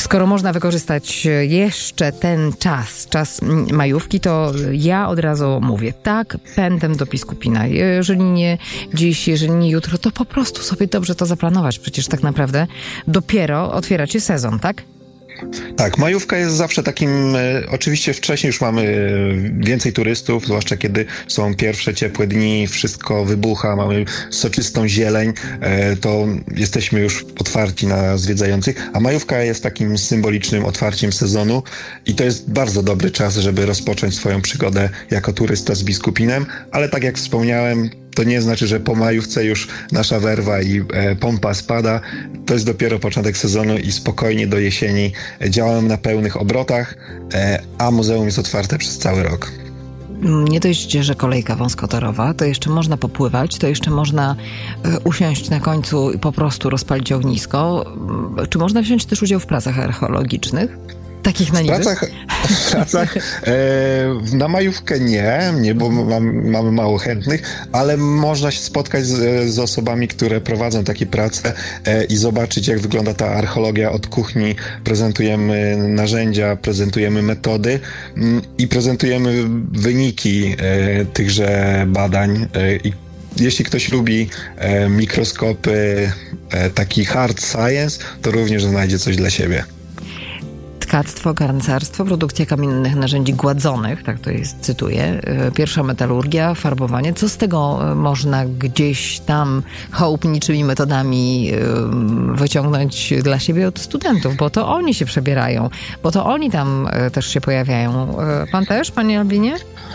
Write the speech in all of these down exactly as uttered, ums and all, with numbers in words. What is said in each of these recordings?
Skoro można wykorzystać jeszcze ten czas, czas majówki, to ja od razu mówię, tak, pędem do Biskupina. Jeżeli nie dziś, jeżeli nie jutro, to po prostu sobie dobrze to zaplanować. Przecież tak naprawdę dopiero otwieracie sezon, tak? Tak, majówka jest zawsze takim, e, oczywiście wcześniej już mamy e, więcej turystów, zwłaszcza kiedy są pierwsze ciepłe dni, wszystko wybucha, mamy soczystą zieleń, e, to jesteśmy już otwarci na zwiedzających, a majówka jest takim symbolicznym otwarciem sezonu i to jest bardzo dobry czas, żeby rozpocząć swoją przygodę jako turysta z Biskupinem, ale tak jak wspomniałem, to nie znaczy, że po majówce już nasza werwa i e, pompa spada. To jest dopiero początek sezonu i spokojnie do jesieni działamy na pełnych obrotach, e, a muzeum jest otwarte przez cały rok. Nie dość, że kolejka wąskotorowa, to jeszcze można popływać, to jeszcze można e, usiąść na końcu i po prostu rozpalić ognisko. Czy można wziąć też udział w pracach archeologicznych? Takich na niby? W pracach, w pracach e, na majówkę nie, nie, bo mam, mamy mało chętnych, ale można się spotkać z, z osobami, które prowadzą takie prace e, i zobaczyć, jak wygląda ta archeologia od kuchni. Prezentujemy narzędzia, prezentujemy metody m, i prezentujemy wyniki e, tychże badań e, i jeśli ktoś lubi e, mikroskopy, e, taki hard science, to również znajdzie coś dla siebie. Tkactwo, garncarstwo, produkcja kamiennych narzędzi gładzonych, tak to jest, cytuję, pierwsza metalurgia, farbowanie. Co z tego można gdzieś tam chałupniczymi metodami wyciągnąć dla siebie od studentów? Bo to oni się przebierają, bo to oni tam też się pojawiają. Pan też, panie Albinie?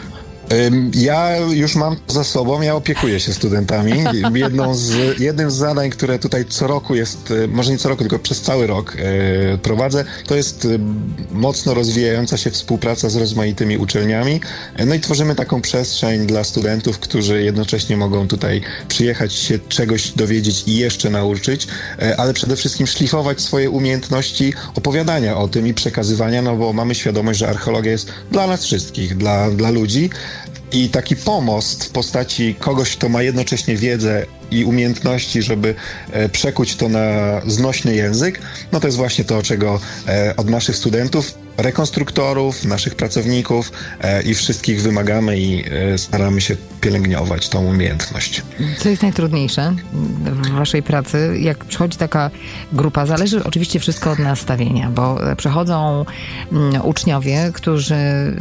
Ja już mam za sobą, ja opiekuję się studentami. Jedną z, jednym z zadań, które tutaj co roku jest, może nie co roku, tylko przez cały rok e, prowadzę, to jest mocno rozwijająca się współpraca z rozmaitymi uczelniami. No i tworzymy taką przestrzeń dla studentów, którzy jednocześnie mogą tutaj przyjechać, się czegoś dowiedzieć i jeszcze nauczyć, e, ale przede wszystkim szlifować swoje umiejętności opowiadania o tym i przekazywania, no bo mamy świadomość, że archeologia jest dla nas wszystkich, dla, dla ludzi. I taki pomost w postaci kogoś, kto ma jednocześnie wiedzę i umiejętności, żeby e, przekuć to na znośny język, no to jest właśnie to, czego e, od naszych studentów, rekonstruktorów, naszych pracowników e, i wszystkich wymagamy i e, staramy się pielęgnować tą umiejętność. Co jest najtrudniejsze w waszej pracy? Jak przychodzi taka grupa, zależy oczywiście wszystko od nastawienia, bo przychodzą mm, uczniowie, którzy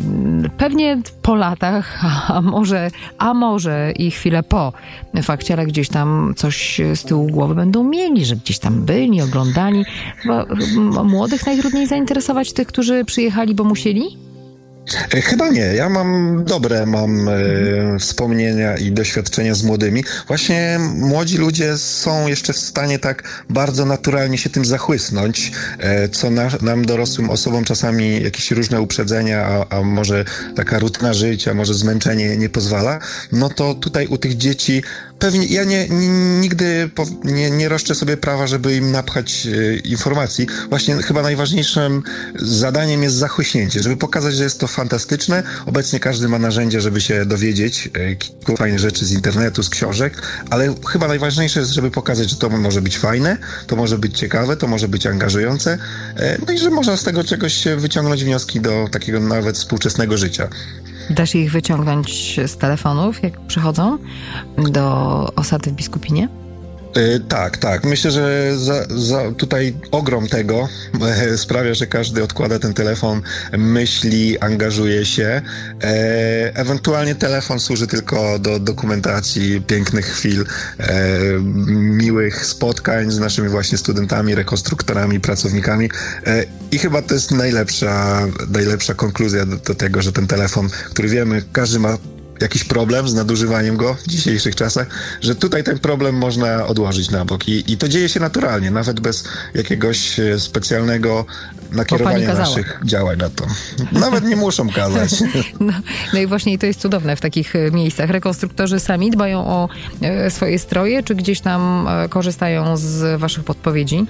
pewnie po latach, a może, a może i chwilę po fakcie, ale gdzieś tam coś z tyłu głowy będą mieli, że gdzieś tam byli, oglądali. Bo młodych najtrudniej zainteresować tych, którzy przyjechali, bo musieli? Chyba nie. Ja mam dobre mam e, wspomnienia i doświadczenia z młodymi. Właśnie młodzi ludzie są jeszcze w stanie tak bardzo naturalnie się tym zachłysnąć, e, co na, nam dorosłym osobom czasami jakieś różne uprzedzenia, a, a może taka rutyna życia, może zmęczenie nie pozwala. No to tutaj u tych dzieci pewnie, ja nie, nigdy po, nie, nie roszczę sobie prawa, żeby im napchać e, informacji. Właśnie chyba najważniejszym zadaniem jest zachłyśnięcie, żeby pokazać, że jest to fantastyczne. Obecnie każdy ma narzędzia, żeby się dowiedzieć e, kilku fajnych rzeczy z internetu, z książek, ale chyba najważniejsze jest, żeby pokazać, że to może być fajne, to może być ciekawe, to może być angażujące, e, no i że można z tego czegoś wyciągnąć wnioski do takiego nawet współczesnego życia. Da się ich wyciągnąć z telefonów, jak przychodzą do osady w Biskupinie? Yy, tak, tak. Myślę, że za, za tutaj ogrom tego e, sprawia, że każdy odkłada ten telefon, myśli, angażuje się. E, ewentualnie telefon służy tylko do dokumentacji pięknych chwil, e, miłych spotkań z naszymi właśnie studentami, rekonstruktorami, pracownikami. E, I chyba to jest najlepsza, najlepsza konkluzja do, do tego, że ten telefon, który wiemy, każdy ma jakiś problem z nadużywaniem go w dzisiejszych czasach, że tutaj ten problem można odłożyć na bok i, i to dzieje się naturalnie, nawet bez jakiegoś specjalnego nakierowania naszych działań na to. Nawet nie muszą kazać. No, no i właśnie to jest cudowne w takich miejscach. Rekonstruktorzy sami dbają o e, swoje stroje, czy gdzieś tam e, korzystają z waszych podpowiedzi?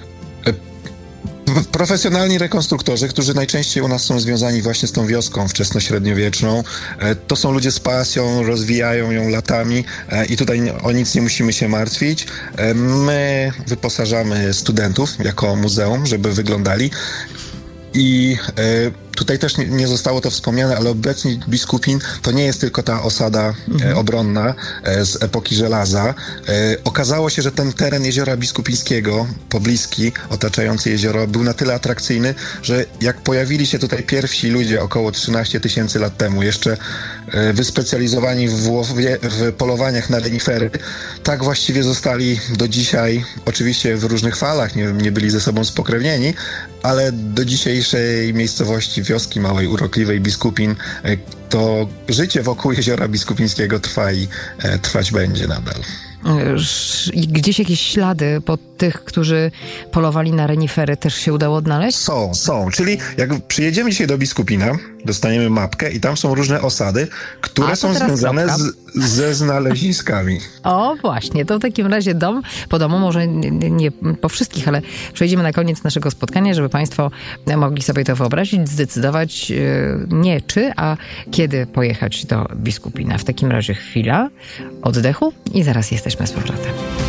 Profesjonalni rekonstruktorzy, którzy najczęściej u nas są związani właśnie z tą wioską wczesnośredniowieczną, to są ludzie z pasją, rozwijają ją latami i tutaj o nic nie musimy się martwić. My wyposażamy studentów jako muzeum, żeby wyglądali. I tutaj też nie, nie zostało to wspomniane, ale obecnie Biskupin to nie jest tylko ta osada mhm. obronna z epoki żelaza. Okazało się, że ten teren jeziora Biskupińskiego, pobliski, otaczający jezioro, był na tyle atrakcyjny, że jak pojawili się tutaj pierwsi ludzie około trzynaście tysięcy lat temu, jeszcze wyspecjalizowani w, łowie, w polowaniach na renifery, tak właściwie zostali do dzisiaj, oczywiście w różnych falach, nie, nie byli ze sobą spokrewnieni, ale do dzisiejszej miejscowości, wioski małej, urokliwej Biskupin, to życie wokół jeziora Biskupińskiego trwa i e, trwać będzie nadal. Gdzieś jakieś ślady po tych, którzy polowali na renifery, też się udało odnaleźć? Są, są. Czyli jak przyjedziemy dzisiaj do Biskupina, dostaniemy mapkę i tam są różne osady, które A, są związane z, ze znaleziskami. O, właśnie. To w takim razie dom po domu, może nie, nie po wszystkich, ale przejdziemy na koniec naszego spotkania, żeby państwo mogli sobie to wyobrazić, zdecydować nie czy, a kiedy pojechać do Biskupina. W takim razie chwila oddechu i zaraz jesteśmy z powrotem.